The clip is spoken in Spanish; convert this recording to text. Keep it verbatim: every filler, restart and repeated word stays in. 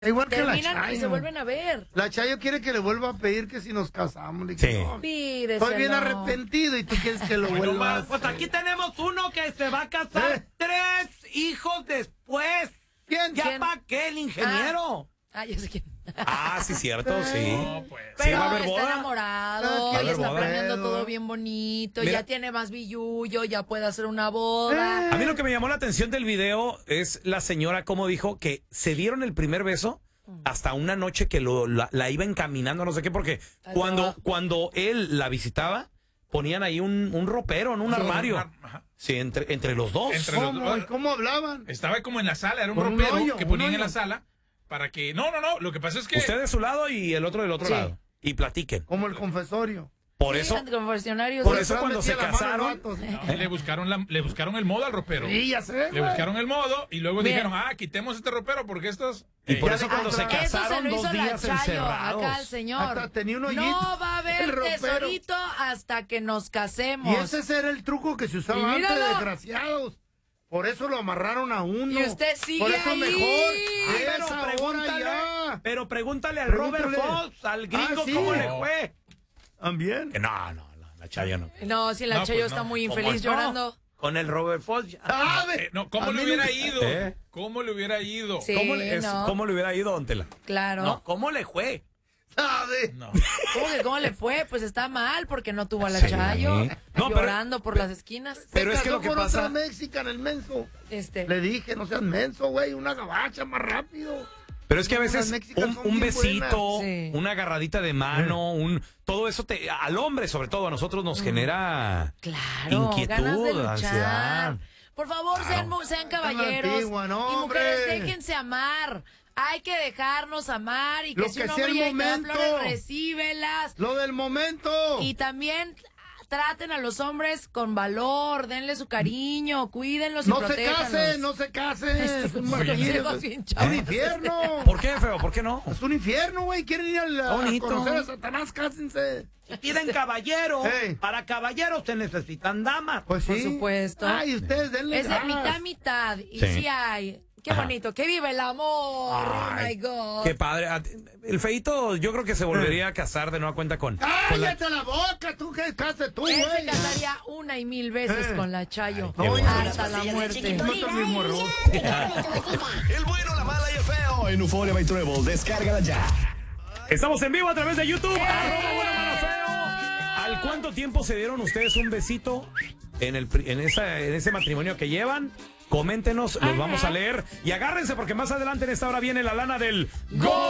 Igual que la Terminan Chayo. y se vuelven a ver. La Chayo quiere que le vuelva a pedir que si nos casamos. Le Sí. dije, no, Pídeselo. estoy bien arrepentido y tú quieres que lo Bueno, vuelva a más, pues hacer. aquí tenemos uno que se va a casar ¿Eh? tres hijos después. ¿Quién? ¿Ya ¿Quién? para qué el ingeniero? Ah, yo sé quién. Ah, sí, cierto, sí. No, pues. Sí, Pero va a haber está boda. enamorado, Ah, ya ¿qué está boda? planeando Pedo. todo bien bonito, Mira. ya tiene más billullo, ya puede hacer una boda. A mí lo que me llamó la atención del video es la señora como dijo que se dieron el primer beso hasta una noche que lo, la, la iba encaminando, no sé qué, porque Al cuando, trabajo. cuando él la visitaba, ponían ahí un, un ropero en un Sí. armario. Ajá. Sí, entre, entre los dos. Entre los ¿Cómo? dos. ¿Y cómo hablaban? Estaba como en la sala, era un Con un ropero hoyo, que un ponían hoyo. en la sala para que... No, no, no, lo que pasa es que... Usted de su lado y el otro del otro Sí. lado. Y platiquen. Como el confesorio. Por Sí, eso, anticonversionarios, por sí. eso cuando se Metía la mano el casaron, vato, sí. No, le, buscaron la- le buscaron el modo al ropero. Sí, ya sé, Le güey. buscaron el modo y luego Bien. dijeron, ah, quitemos este ropero porque estos... y por Eh, eso ya cuando se encontraron. Eso se casaron lo dos hizo la días Chayo, encerrados. acá el señor. Hasta tenía un hoyito, No va a el haber ropero. tesorito hasta que nos casemos. Y ese era el truco que se usaba Y antes, míralo. desgraciados. Por eso lo amarraron a uno. Y usted sigue Por eso ahí. mejor. Ah, Esa pero hora pregúntale, ya. pero pregúntale al Pregúntale. Robert Foss, al gringo, Ah, sí. cómo le fue. También. Que no, no, no, la Chayo no. No, si la No, Chayo pues está no. muy ¿Cómo infeliz no? llorando. Con el Robert Foss. ya. Ah, eh, no, ¿cómo a le mí hubiera nunca- ido? ¿Eh? ¿Cómo le hubiera ido? Sí, ¿Cómo, le, es- no. ¿Cómo le hubiera ido, don Tela? Claro. No, ¿cómo le fue? ¿Sabe? No. ¿Cómo, que cómo le fue? Pues está mal porque no tuvo a la Sí. Chayo No, pero- llorando por las esquinas. Pero Se es que casó lo que con pasa- otra mexicana, el menso. Este. Le dije, no seas menso, güey, una gabacha más rápido. Pero es que a Las veces mexicanas un, son un bien besito, buenas. Sí. una agarradita de mano, un todo eso te, al hombre sobre todo, a nosotros nos genera Claro, inquietud, ganas de luchar. ansiedad. Por favor, Claro. sean, mu- sean caballeros. antigua, no, y mujeres, hombre. déjense amar. Hay que dejarnos amar y que Lo si que un sea hombre el llega y te da momento. flores, recíbelas. Lo del momento. Y también traten a los hombres con valor, denle su cariño, cuídenlos y No se protéjanlos. casen, no se casen. Es un martirio. consejos bien Es un chavos. infierno. ¿Por qué, feo? ¿Por qué no? Es un infierno, güey. Quieren ir a, la- a Bonito. conocer a Satanás, cásense. Piden caballero. Ey. Para caballeros se necesitan damas. Pues sí. Por supuesto. Ay, ustedes denle Es de gas. mitad mitad. Y Sí. sí, hay. Qué Ajá. bonito. Que vive el amor. Ay, oh my God. Qué padre. A ti- El feito yo creo que se volvería a casar de nueva cuenta con, con la... ¡Cállate la boca! ¿Tú qué casaste tú, güey? Él se casaría una y mil veces Eh. con la Chayo. Ay, qué bueno. hasta la muerte. No te mismo error. El bueno, la mala y el feo en Euphoria by Treble. Descárgala ya. Estamos en vivo a través de YouTube. Arroba Bueno, Malo, Feo. ¿Al cuánto tiempo se dieron ustedes un besito en, el, pri- en, esa, en ese matrimonio que llevan? Coméntenos, los vamos a leer. Y agárrense porque más adelante en esta hora viene la lana del Gol.